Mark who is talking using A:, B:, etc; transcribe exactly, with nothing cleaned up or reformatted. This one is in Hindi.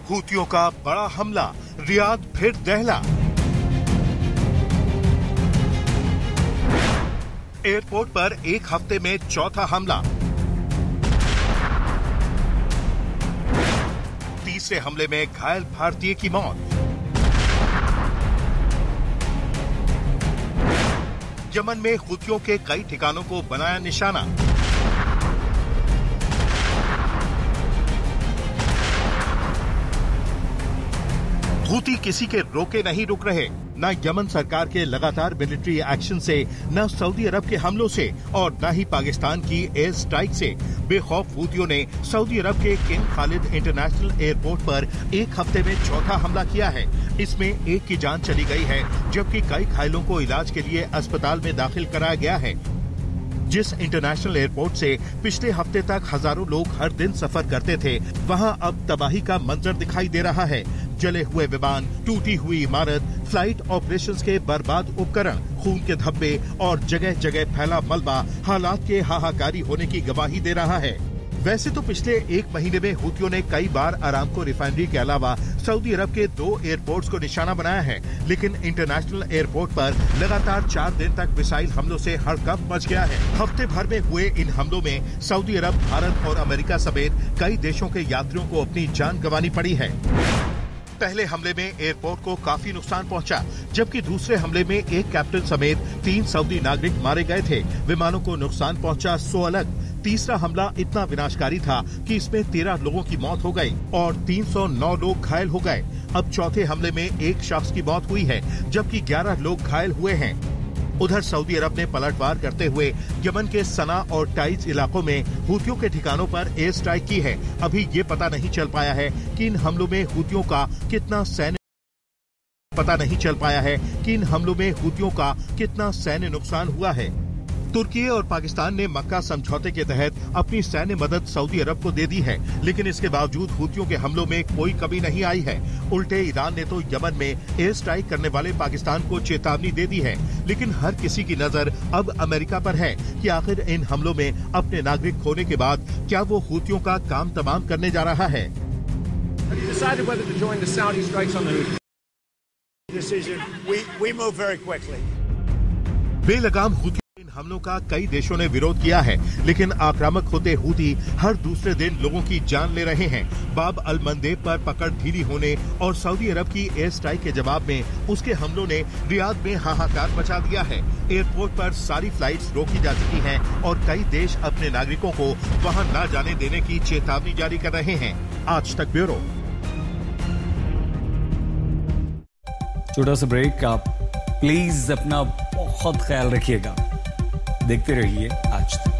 A: हूतियों का बड़ा हमला, रियाद फिर दहला। एयरपोर्ट पर एक हफ्ते में चौथा हमला। तीसरे हमले में घायल भारतीय की मौत। यमन में हूतियों के कई ठिकानों को बनाया निशाना। हूती किसी के रोके नहीं रुक रहे, न यमन सरकार के लगातार मिलिट्री एक्शन से, न सऊदी अरब के हमलों से और न ही पाकिस्तान की एयर स्ट्राइक से। बेखौफ हूतियों ने सऊदी अरब के किंग खालिद इंटरनेशनल एयरपोर्ट पर एक हफ्ते में चौथा हमला किया है। इसमें एक की जान चली गई है, जबकि कई घायलों को इलाज के लिए अस्पताल में दाखिल कराया गया है। जिस इंटरनेशनल एयरपोर्ट से पिछले हफ्ते तक हजारों लोग हर दिन सफर करते थे, वहां अब तबाही का मंजर दिखाई दे रहा है। जले हुए विमान, टूटी हुई इमारत, फ्लाइट ऑपरेशंस के बर्बाद उपकरण, खून के धब्बे और जगह जगह फैला मलबा हालात के हाहाकारी होने की गवाही दे रहा है। वैसे तो पिछले एक महीने में हूतियों ने कई बार अरामको रिफाइनरी के अलावा सऊदी अरब के दो एयरपोर्ट्स को निशाना बनाया है, लेकिन इंटरनेशनल एयरपोर्ट पर लगातार चार दिन तक मिसाइल हमलों से हड़कंप मच गया है। हफ्ते भर में हुए इन हमलों में सऊदी अरब, भारत और अमेरिका समेत कई देशों के यात्रियों को अपनी जान गंवानी पड़ी है। पहले हमले में एयरपोर्ट को काफी नुकसान पहुंचा, जबकि दूसरे हमले में एक कैप्टन समेत तीन सऊदी नागरिक मारे गए थे। विमानों को नुकसान पहुंचा सौ अलग। तीसरा हमला इतना विनाशकारी था कि इसमें तेरह लोगों की मौत हो गई और तीन सौ नौ लोग घायल हो गए। अब चौथे हमले में एक शख्स की मौत हुई है, जबकि ग्यारह लोग घायल हुए हैं। उधर सऊदी अरब ने पलटवार करते हुए यमन के सना और टाइज इलाकों में हूतियों के ठिकानों पर एयर स्ट्राइक की है। अभी ये पता नहीं चल पाया है कि इन हमलों में हूतियों का कितना सैन्य पता नहीं चल पाया है कि इन हमलों में हूतियों का कितना सैन्य नुकसान हुआ है। तुर्की और पाकिस्तान ने मक्का समझौते के तहत अपनी सैन्य मदद सऊदी अरब को दे दी है, लेकिन इसके बावजूद हूतियों के हमलों में कोई कमी नहीं आई है। उल्टे ईरान ने तो यमन में एयर स्ट्राइक करने वाले पाकिस्तान को चेतावनी दे दी है, लेकिन हर किसी की नजर अब अमेरिका पर है कि आखिर इन हमलों में अपने नागरिक खोने के बाद क्या वो हूतियों का काम तमाम करने जा रहा है। बेलगाम हूती इन हमलों का कई देशों ने विरोध किया है, लेकिन आक्रामक होते हूती हर दूसरे दिन लोगों की जान ले रहे हैं। बाब अल मंदेब पर पकड़ ढीली होने और सऊदी अरब की एयर स्ट्राइक के जवाब में उसके हमलों ने रियाद में हाहाकार मचा दिया है। एयरपोर्ट पर सारी फ्लाइट्स रोकी जा चुकी हैं और कई देश अपने नागरिकों को वहां न जाने देने की चेतावनी जारी कर रहे हैं। आज तक ब्यूरो।
B: छोटा सा ब्रेक। आप प्लीज अपना बहुत ख्याल रखिएगा। देखते रहिए आज तक।